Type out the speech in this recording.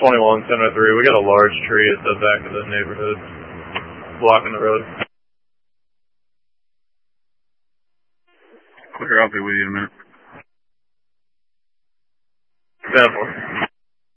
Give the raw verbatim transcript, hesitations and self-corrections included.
twenty-one, ten oh three. We got a large tree at the back of the neighborhood, blocking the road. Clear, I'll be with you in a minute. ten four.